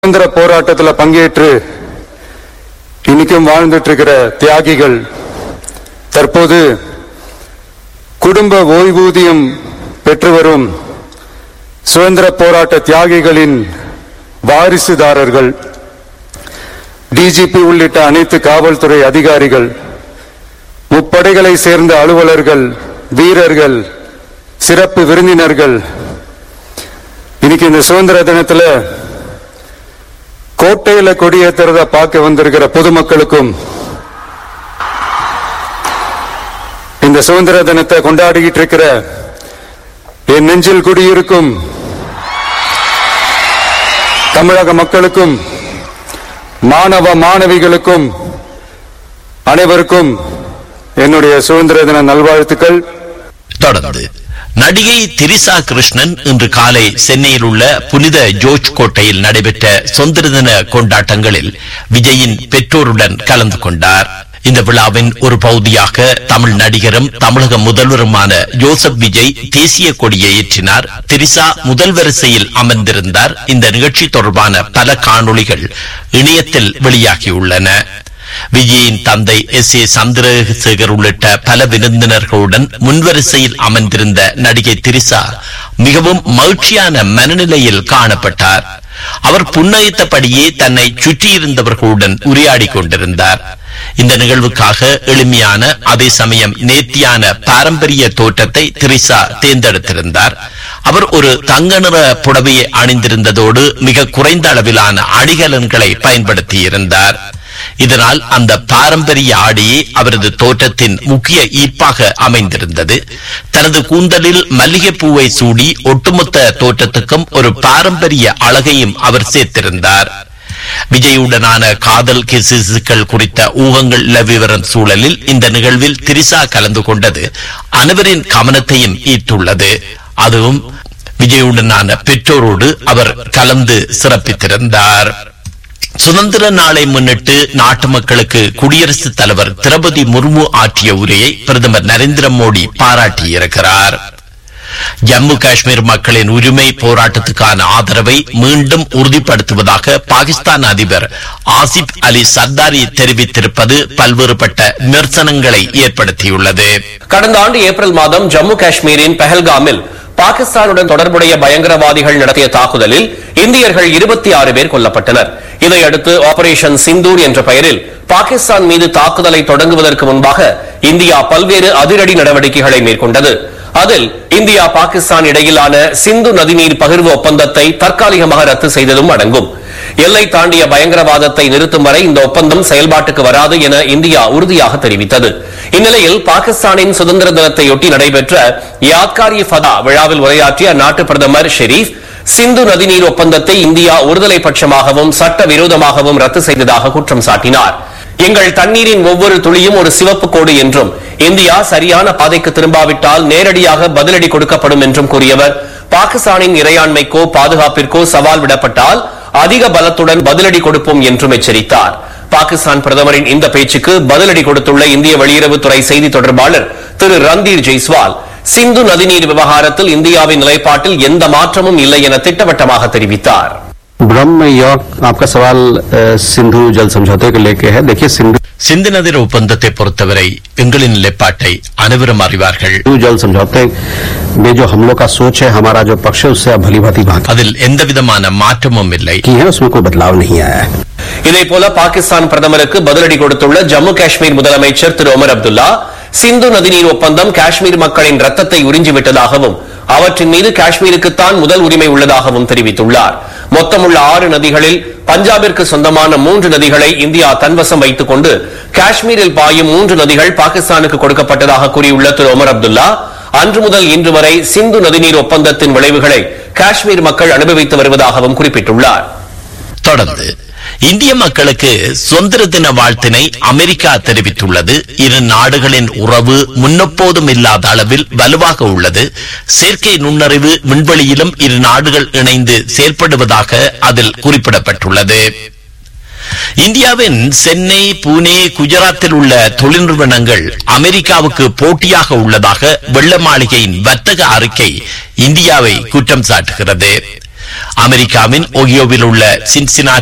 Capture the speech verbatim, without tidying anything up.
சுதந்திர போராட்டத்தில் பங்கேற்று இன்னைக்கும் வாழ்ந்துட்டு இருக்கிற தியாகிகள் தற்போது குடும்ப ஓய்வூதியம் பெற்று வரும் சுதந்திர போராட்ட தியாகிகளின் வாரிசுதாரர்கள், டிஜிபி உள்ளிட்ட அனைத்து காவல்துறை அதிகாரிகள், முப்படைகளை சேர்ந்த அலுவலர்கள், வீரர்கள், சிறப்பு விருந்தினர்கள், இன்னைக்கு இந்த சுதந்திர தினத்தில் கோட்டையில கொடியேற்றுறத பார்க்க வந்திருக்கிற பொதுமக்களுக்கும் இந்த சுதந்திர தினத்தை கொண்டாடிக்கிட்டு இருக்கிற என் நெஞ்சில் குடியிருக்கும் தமிழக மக்களுக்கும் மாணவ மாணவிகளுக்கும் அனைவருக்கும் என்னுடைய சுதந்திர தின நல்வாழ்த்துக்கள். தொடர்ந்து நடிகை திரிசா கிருஷ்ணன் இன்று காலை சென்னையில் உள்ள புனித ஜோர்ஜ் கோட்டையில் நடைபெற்ற சுதந்திர தின கொண்டாட்டங்களில் விஜயின் பெற்றோருடன் கலந்து கொண்டார். இந்த விழாவின் ஒரு பகுதியாக தமிழ் நடிகரும் தமிழக முதல்வருமான ஜோசப் விஜய் தேசிய கொடியை ஏற்றினார். திரிசா முதல் வரிசையில் அமர்ந்திருந்தார். இந்த நிகழ்ச்சி தொடர்பான பல காணொளிகள் இணையத்தில் வெளியாகியுள்ளன. விஜயின் தந்தை எஸ் ஏ சந்திரசேகர் உள்ளிட்ட பல விருந்தினர்களுடன் முன்வரிசையில் அமர்ந்திருந்த நடிகை திரிசா மிகவும் மகிழ்ச்சியான மனநிலையில் காணப்பட்டார். அவர் புன்னகைத்தபடியே தன்னை சுற்றியிருந்தவர்களுடன் உரையாடி கொண்டிருந்தார். இந்த நிகழ்வுக்காக எளிமையான அதே சமயம் நேர்த்தியான பாரம்பரிய தோற்றத்தை திரிசா தேர்ந்தெடுத்திருந்தார். அவர் ஒரு தங்க நிற புடவையை அணிந்திருந்ததோடு மிக குறைந்த அளவிலான அணிகலன்களை பயன்படுத்தியிருந்தார். இதனால் அந்த பாரம்பரிய ஆடையே அவரது தோற்றத்தின் முக்கிய ஈர்ப்பாக அமைந்திருந்தது. தனது கூந்தலில் மல்லிகை பூவை சூடி ஒட்டுமொத்த தோற்றத்துக்கும் ஒரு பாரம்பரிய அழகையும் அவர் சேர்த்திருந்தார். விஜயுடனான காதல் கிசுகள் குறித்த ஊகங்கள் நிலவி வரும் சூழலில் இந்த நிகழ்வில் திரிசா கலந்து கொண்டது அனைவரின் கவனத்தையும் ஈர்த்துள்ளது. அதுவும் விஜயுடனான பெற்றோரோடு அவர் கலந்து சிறப்பித்திருந்தார். சுதந்திர நாளை முன்னிட்டு நாட்டு மக்களுக்கு குடியரசுத் தலைவர் திரௌபதி முர்மு ஆற்றிய உரையை பிரதமர் நரேந்திர மோடி பாராட்டியிருக்கிறார். ஜம்மு காஷ்மீர் மக்களின் உரிமை போராட்டத்துக்கான ஆதரவை மீண்டும் உறுதிப்படுத்துவதாக பாகிஸ்தான் அதிபர் ஆசிப் அலி சர்தாரி தெரிவித்திருப்பது பல்வேறுபட்ட விமர்சனங்களை ஏற்படுத்தியுள்ளது. கடந்த ஆண்டு ஏப்ரல் மாதம் ஜம்மு காஷ்மீரின் பெஹல்காமில் பாகிஸ்தானுடன் தொடர்புடைய பயங்கரவாதிகள் நடத்திய தாக்குதலில் இந்தியர்கள் இருபத்தி ஆறு பேர் கொல்லப்பட்டனர். இதையடுத்து ஆபரேஷன் சிந்தூர் என்ற பெயரில் பாகிஸ்தான் மீது தாக்குதலை தொடங்குவதற்கு முன்பாக இந்தியா பல்வேறு அதிரடி நடவடிக்கைகளை மேற்கொண்டது. அதில் இந்தியா பாகிஸ்தான் இடையிலான சிந்து நதிநீர் பகிர்வு ஒப்பந்தத்தை தற்காலிகமாக ரத்து செய்ததும் அடங்கும். எல்லை தாண்டிய பயங்கரவாதத்தை நிறுத்தும் வரை இந்த ஒப்பந்தம் செயல்பாட்டுக்கு வராது என இந்தியா உறுதியாக தெரிவித்தது. இந்நிலையில் பாகிஸ்தானின் சுதந்திர தினத்தையொட்டி நடைபெற்ற யாத்காரி ஃபதா விழாவில் உரையாற்றிய அந்நாட்டு பிரதமர் ஷெரீப் சிந்து நதிநீர் ஒப்பந்தத்தை இந்தியா ஒருதலை பட்சமாகவும் சட்ட விரோதமாகவும் ரத்து செய்ததாக குற்றம் சாட்டினார். எங்கள் தண்ணீரின் ஒவ்வொரு துளியும் ஒரு சிவப்பு கோடு என்றும் இந்தியா சரியான பாதைக்கு திரும்பாவிட்டால் நேரடியாக பதிலடி கொடுக்கப்படும் என்றும் கூறியவர் பாகிஸ்தானின் இறையாண்மைக்கோ பாதுகாப்பிற்கோ சவால் விடப்பட்டால் அதிக பலத்துடன் பதிலடி கொடுப்போம் என்றும் எச்சரித்தார். பாகிஸ்தான் பிரதமரின் இந்த பேச்சுக்கு பதிலடி கொடுத்துள்ள இந்திய வெளியுறவுத்துறை செய்தி தொடர்பாளர் திரு ரந்தீர் ஜெய்ஸ்வால் சிந்து நதிநீர் விவகாரத்தில் இந்தியாவின் நிலைப்பாட்டில் எந்த மாற்றமும் இல்லை என திட்டவட்டமாக தெரிவித்தார். ब्रह्म योग आपका सवाल सिंधु जल समझौते को लेके है. देखिए सिंधु சிந்து நதிர ஒப்பந்தத்தை பொறுத்தவரை எங்களின் நிலைப்பாட்டை அனைவரும் அறிவார்கள். जल समझौते में जो हम लोग का सोच है, हमारा जो पक्ष है, उससे भली भांति बात அதில் எந்தவிதமான மாற்றமும் இல்லை. की है, उसमें कोई बदलाव नहीं आया है. இதேபோல பாகிஸ்தான் பிரதமருக்கு பதிலடி கொடுத்துள்ள ஜம்மு காஷ்மீர் முதலமைச்சர் திரு உமர் அப்துல்லா சிந்து நதிநீர் ஒப்பந்தம் காஷ்மீர் மக்களின் ரத்தத்தை உறிஞ்சிவிட்டதாகவும் அவற்றின் மீது காஷ்மீருக்குத்தான் முதல் உரிமை உள்ளதாகவும் தெரிவித்துள்ளார். மொத்தமுள்ள ஆறு நதிகளில் பஞ்சாபிற்கு சொந்தமான மூன்று நதிகளை இந்தியா தன்வசம் வைத்துக் கொண்டு காஷ்மீரில் பாயும் மூன்று நதிகள் பாகிஸ்தானுக்கு கொடுக்கப்பட்டதாக கூறியுள்ள திரு உமர் அப்துல்லா அன்று முதல் இன்று வரை சிந்து நதிநீர் ஒப்பந்தத்தின் விளைவுகளை காஷ்மீர் மக்கள் அனுபவித்து வருவதாகவும் குறிப்பிட்டுள்ளார். தொடர்ந்து இந்திய மக்களுக்கு சுதந்திர தின வாழ்த்தினை அமெரிக்கா தெரிவித்துள்ளது. இரு நாடுகளின் உறவு முன்னெப்போதும் இல்லாத அளவில் வலுவாக உள்ளது. செயற்கை நுண்ணறிவு விண்வெளியிலும் இரு நாடுகள் இணைந்து செயல்படுவதாக அதில் குறிப்பிடப்பட்டுள்ளது. இந்தியாவின் சென்னை, புனே, குஜராத்தில் உள்ள தொழில் நிறுவனங்கள் அமெரிக்காவுக்கு போட்டியாக உள்ளதாக வெள்ள மாளிகையின் வர்த்தக அறிக்கை இந்தியாவை குற்றம் சாட்டுகிறது. அமெரிக்காவின் ஒகியோவில் உள்ள சின்சினாட்டி